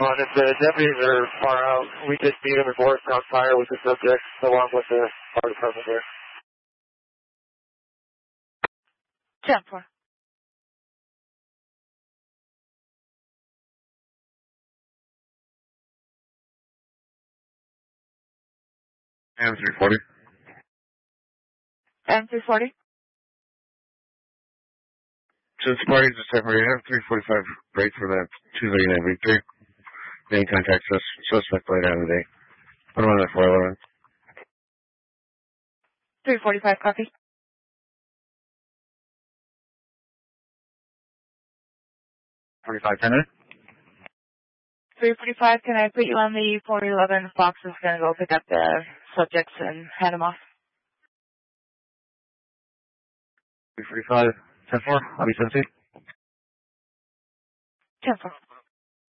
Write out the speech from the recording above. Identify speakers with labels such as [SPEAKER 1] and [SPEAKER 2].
[SPEAKER 1] on. If the deputies are far out, we just need them before it's on fire with the subject, along with the fire department there.
[SPEAKER 2] 10-4.
[SPEAKER 3] M340.
[SPEAKER 2] M340.
[SPEAKER 3] Since the parties are separated, M345 break for that 239 V3. Main contact suspect later on the day. Put him on that 411.
[SPEAKER 2] 345, copy.
[SPEAKER 3] 45, 10 minutes.
[SPEAKER 2] 345, can I put you on the 411? Fox is going to go pick up the subjects and hand them off.
[SPEAKER 3] 345, 10-4, I'll be 17.
[SPEAKER 2] 10-4.